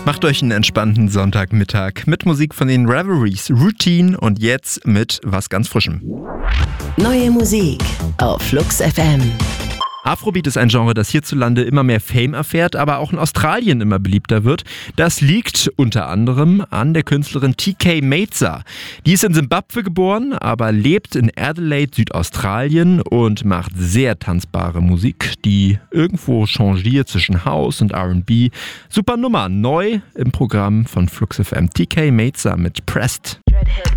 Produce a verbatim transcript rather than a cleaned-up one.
Macht euch einen entspannten Sonntagmittag mit Musik von den Reveries, Routine und jetzt mit was ganz Frischem. Neue Musik auf Flux F M. Afrobeat ist ein Genre, das hierzulande immer mehr Fame erfährt, aber auch in Australien immer beliebter wird. Das liegt unter anderem an der Künstlerin T K Maitza. Die ist in Simbabwe geboren, aber lebt in Adelaide, Südaustralien und macht sehr tanzbare Musik, die irgendwo changiert zwischen House und R and B. Super Nummer, neu im Programm von Flux F M. T K Maitza mit Pressed.